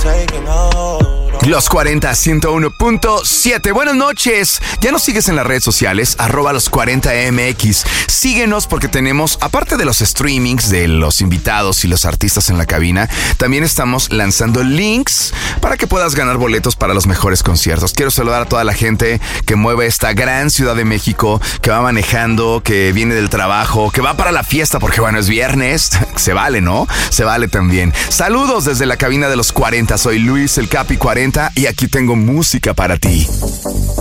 Los 40 101.7. Buenas noches. Ya nos sigues en las redes sociales, @los 40mx. Síguenos porque tenemos, aparte de los streamings de los invitados y los artistas en la cabina, también estamos lanzando links para que puedas ganar boletos para los mejores conciertos. Quiero saludar a toda la gente que mueve esta gran Ciudad de México, que va manejando, que viene del trabajo, que va para la fiesta porque bueno, es viernes. Se vale, ¿no? Se vale también. Saludos desde la cabina de los 40. Soy Luis, el Capi 40. Y aquí tengo música para ti.